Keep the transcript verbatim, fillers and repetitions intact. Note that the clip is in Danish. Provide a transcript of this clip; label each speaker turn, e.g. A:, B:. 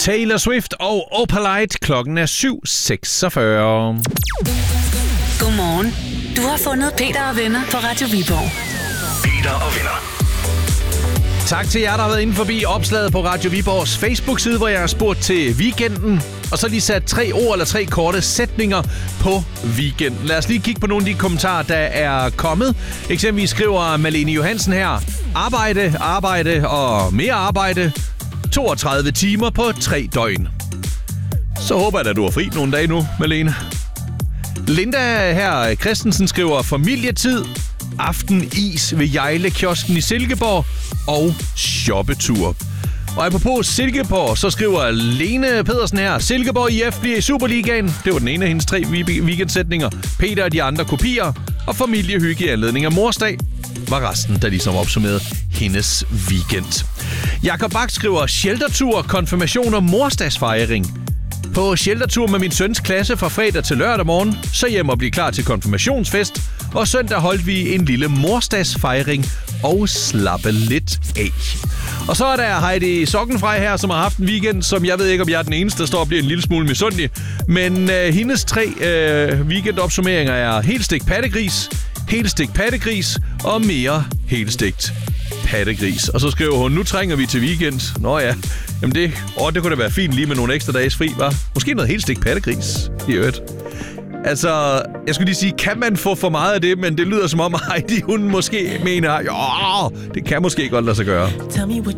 A: Taylor Swift og Opalite. Klokken er syv seksogfyrre.
B: Godmorgen. Du har fundet Peter og venner på Radio Viborg.
C: Peter og venner.
A: Tak til jer, der har været inde forbi opslaget på Radio Viborgs Facebook-side, hvor jeg har spurgt til weekenden. Og så lige sat tre ord eller tre korte sætninger på weekenden. Lad os lige kigge på nogle af de kommentarer, der er kommet. Eksempelvis skriver Malene Johansen her: arbejde, arbejde og mere arbejde. toogtredive timer på tre døgn. Så håber jeg, at du har fri nogle dage nu, Malene. Linda her Christensen skriver familietid, aftenis ved Jejle-kiosken i Silkeborg og shoppetur. Og apropos Silkeborg, så skriver Lene Pedersen her: Silkeborg I F bliver i Superligaen. Det var den ene af hendes tre weekendsætninger. Peter og de andre kopier. Og familiehygge i anledning af morsdag var resten, der ligesom opsummerede hendes weekend. Jakob Bak skriver: sheltertur, konfirmation og morsdagsfejring. På sheltertur med min søns klasse fra fredag til lørdag morgen, så hjem og blive klar til konfirmationsfest. Og søndag holdt vi en lille morsdagsfejring og slappe lidt af. Og så er der Heidi Sokkenfrej her, som har haft en weekend, som jeg ved ikke, om jeg er den eneste, der står og bliver en lille smule misundelig. Men øh, hendes tre øh, weekendopsummeringer er helt stegt pattegris, helt stegt pattegris og mere helt stegt pattegris. Og så skriver hun: nu trænger vi til weekend. Nå ja, jamen det, åh, det kunne da være fint lige med nogle ekstra dages fri, hva'? Måske noget helt stegt pattegris i øvrigt. Altså, jeg skulle lige sige, kan man få for meget af det, men det lyder som om Heidi, hun måske mener, jo, det kan måske godt lade sig gøre.